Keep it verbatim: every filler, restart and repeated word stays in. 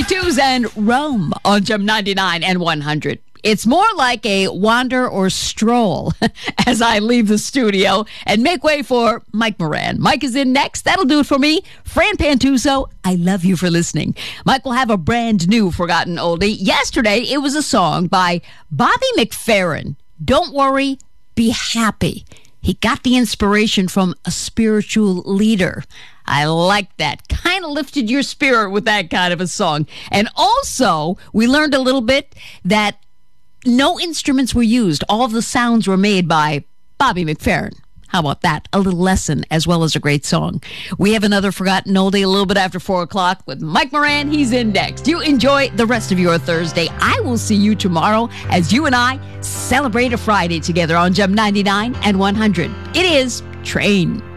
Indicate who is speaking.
Speaker 1: fifty-twos and Rome on Gem ninety-nine and one hundred. It's more like a wander or stroll as I leave the studio and make way for Mike Moran. Mike is in next. That'll do it for me. Fran Pantuso, I love you for listening. Mike will have a brand new forgotten oldie. Yesterday, it was a song by Bobby McFerrin. Don't worry, be happy. He got the inspiration from a spiritual leader. I like that. Kind of lifted your spirit with that kind of a song. And also, we learned a little bit that no instruments were used. All of the sounds were made by Bobby McFerrin. How about that? A little lesson as well as a great song. We have another forgotten oldie a little bit after four o'clock with Mike Moran. He's in next. You enjoy the rest of your Thursday. I will see you tomorrow as you and I celebrate a Friday together on Gem ninety-nine and one hundred. It is Train.